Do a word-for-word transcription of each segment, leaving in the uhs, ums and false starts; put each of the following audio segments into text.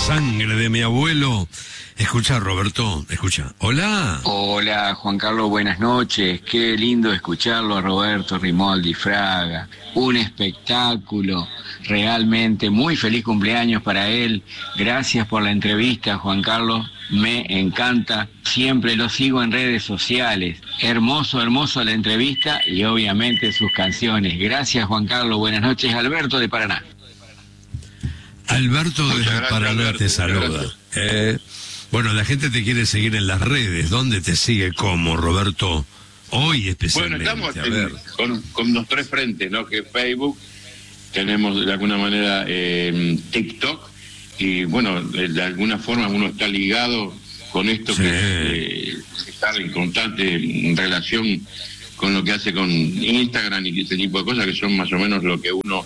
sangre de mi abuelo. Escucha, Roberto, escucha. Hola. Hola, Juan Carlos, buenas noches. Qué lindo escucharlo a Roberto Rimoldi Fraga. Un espectáculo, realmente. Muy feliz cumpleaños para él. Gracias por la entrevista, Juan Carlos. Me encanta. Siempre lo sigo en redes sociales. Hermoso, hermoso la entrevista y obviamente sus canciones. Gracias, Juan Carlos. Buenas noches, Alberto de Paraná. Alberto desde gracias, Paraná Alberto, te saluda. Eh, bueno, la gente te quiere seguir en las redes. ¿Dónde te sigue? ¿Cómo, Roberto? Hoy especialmente. Bueno, estamos a ver. en, con, con los tres frentes, ¿no? Que Facebook, tenemos de alguna manera eh, TikTok, y bueno, de, de alguna forma uno está ligado con esto, Sí. que eh, está en constante relación con lo que hace con Instagram y ese tipo de cosas, que son más o menos lo que uno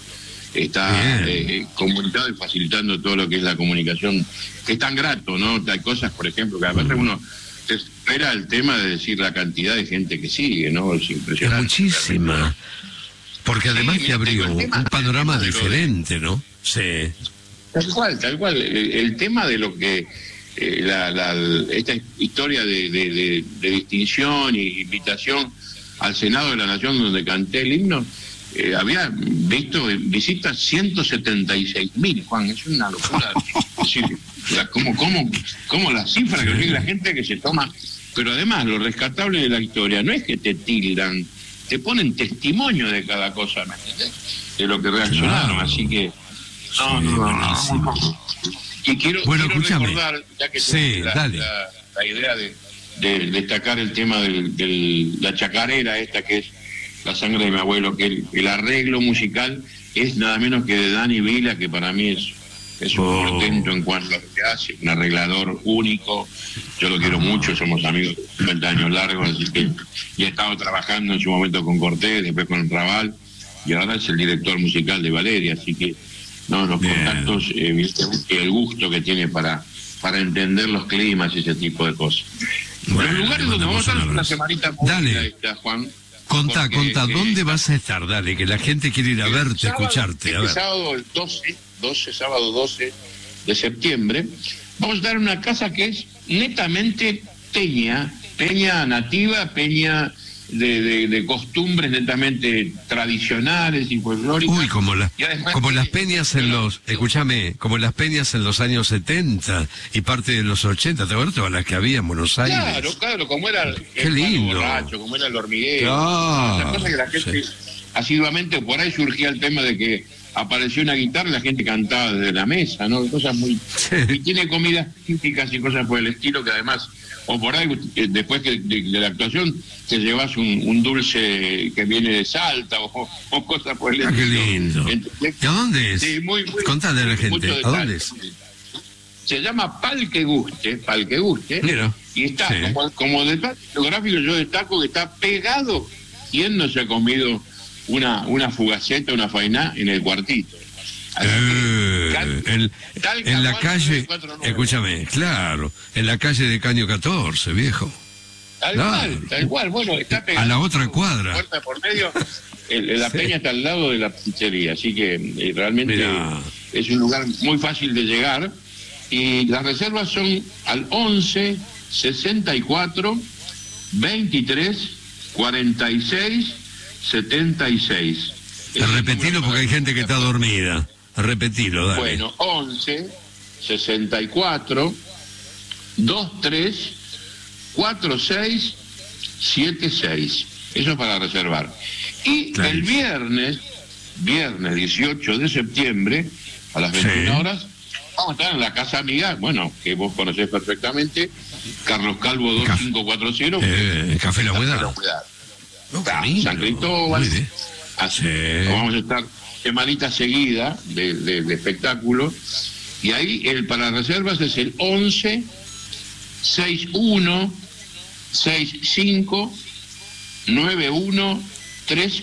está eh, comunicado y facilitando todo lo que es la comunicación, que es tan grato, ¿no? Hay cosas, por ejemplo, que a veces uno se espera el tema de decir la cantidad de gente que sigue, ¿no? Es Es impresionante. muchísima. Porque además Sí, te mira, abrió te digo, el tema- un panorama el tema de lo de- diferente, ¿no? Sí. Tal cual, tal cual. El, el tema de lo que eh, la, la, esta historia de, de, de, de distinción y invitación al Senado de la Nación, donde canté el himno, eh, había visto visitas ciento setenta y seis mil, Juan, es una locura. Es decir, la, como, como, como la cifra que tiene la gente que se toma. Pero además, lo rescatable de la historia no es que te tildan, te ponen testimonio de cada cosa, ¿me entendés? De lo que reaccionaron, Claro. así que no, Sí, no, no, buenísimo. no. Y quiero, Bueno, quiero escúchame. recordar, ya que Sí, tenés la, dale. la, la idea de, de destacar el tema de del, la chacarera esta, que es La sangre de mi abuelo, que el, el arreglo musical es nada menos que de Dani Vila, que para mí es, es un Oh. portento en cuanto a lo que hace, un arreglador único. Yo lo quiero mucho, somos amigos de cincuenta años largos, así que, y he estado trabajando en su momento con Cortés, después con Raval, y ahora es el director musical de Valeria, así que no, los Bien. contactos eh, ¿viste? Y el gusto que tiene para para entender los climas y ese tipo de cosas. Bueno, los lugares le donde mandamos vamos a estar un es una abrazo. semanita muy Dale. linda, Juan. Contá, porque, contá, eh, ¿dónde vas a estar? Dale, que la gente quiere ir a el verte, sábado, escucharte. A este ver. sábado, el doce, doce, sábado doce de septiembre, vamos a estar en una casa que es netamente peña, peña nativa, peña de, de, de costumbres netamente tradicionales y folclóricas. Uy, como, la, Y además como que- las peñas en los, escúchame, como las peñas en los años setenta y parte de los ochenta, ¿te acuerdas todas las que había en Buenos Aires? Claro, claro, como era el Qué palo lindo. borracho, como era el hormiguero. Claro, Esas cosas que la gente, sí. asiduamente, por ahí surgía el tema de que apareció una guitarra y la gente cantaba desde la mesa, ¿no? Cosas muy... Sí. Y tiene comidas típicas y cosas por el estilo que además, o por ahí, eh, después que- de, de la actuación, te llevas un, un dulce que viene de Salta o, o cosas por el Ah, estilo. qué lindo. ¿Entendés? ¿Y a dónde es? Sí, muy, muy, Contale a la mucho gente, ¿a detalle. dónde es? Se llama Pal que Guste, Pal que Guste. Mira. Y está, Sí. como, como detalle geográfico, yo destaco que está pegado. ¿Quién no se ha comido una, una fugaceta, una fainá en el cuartito? Así Eh, que, cal- en, tal en la cual, calle, nueve cuatro nueve. escúchame, claro, en la calle de Caño catorce, viejo. Tal claro. cual, tal cual. Bueno, está pegado. A la otra cuadra. Puerta por medio. El- la Sí. peña está al lado de la pizzería, así que eh, realmente Mirá. es un lugar muy fácil de llegar. Y las reservas son al once sesenta y cuatro veintitrés cuarenta y seis setenta y seis. Es el Repetilo número porque hay para- gente que está dormida. Repetilo, dale. Bueno, once sesenta y cuatro veintitrés cuarenta y seis setenta y seis. Eso es para reservar. Y Claro. el viernes, viernes dieciocho de septiembre, a las veintiuna Sí. horas, vamos a estar en la Casa Amiga, bueno, que vos conocés perfectamente, Carlos Calvo dos cinco cuatro cero. Eh, Café La Humedad. Café La No, Está qué lindo. San Cristóbal. Muy bien. Así, Sí. vamos a estar semanita seguida de, de, de espectáculo. Y ahí el para reservas es el once sesenta y uno sesenta y cinco noventa y uno treinta.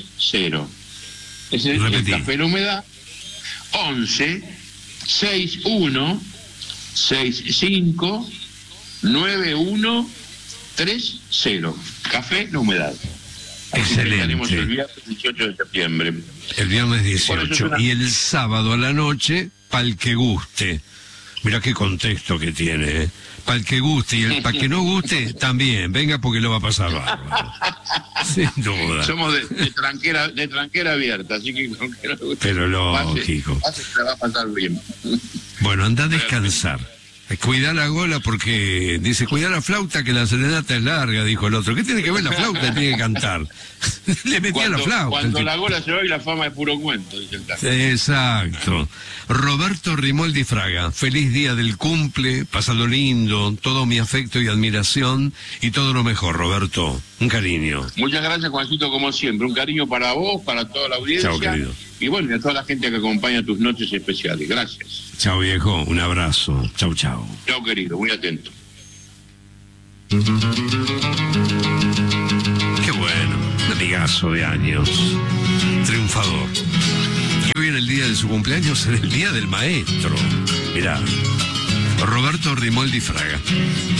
Es el, el Repetí. Café La Humedad. once sesenta y uno sesenta y cinco noventa y uno treinta. Café La Humedad. Así que Excelente. estaremos el viernes dieciocho de septiembre. El viernes Por eso es dieciocho. una- Y el sábado a la noche, pa'l que guste. Mirá qué contexto que tiene, ¿eh? Para el que guste y el para que no guste, también. Venga porque lo va a pasar bárbaro. Sin duda. Somos de, de tranquera de tranquera abierta, así que... Pero lógico. Pase, pase, la va a pasar bien. Bueno, anda a descansar. Cuida la gola porque, dice, cuida la flauta que la serenata es larga, dijo el otro. ¿Qué tiene que ver la flauta? Tiene que cantar. Le metía cuando, la flauta. Cuando la gola se va y la fama es puro cuento, dice el tango. Exacto. Roberto Rimoldi Fraga, feliz día del cumple, pasado lindo, todo mi afecto y admiración y todo lo mejor, Roberto. Un cariño. Muchas gracias, Juancito, como siempre. Un cariño para vos, para toda la audiencia. Chao, querido. Y bueno, y a toda la gente que acompaña tus noches especiales. Gracias. Chao, viejo. Un abrazo. Chao, chao. Chao, querido. Muy atento. Qué bueno. Un amigazo de años. Triunfador. Y hoy en el día de su cumpleaños será el día del maestro. Mirá. Roberto Rimoldi Fraga.